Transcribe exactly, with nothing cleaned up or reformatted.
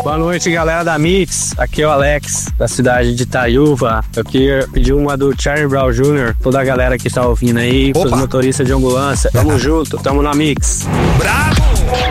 Boa noite, galera da Mix. Aqui é o Alex, da cidade de Itaiúva. Eu queria pedir uma do Charlie Brown Júnior Toda a galera que está ouvindo aí, os motoristas de ambulância. Tamo junto, tamo na Mix. Bravo!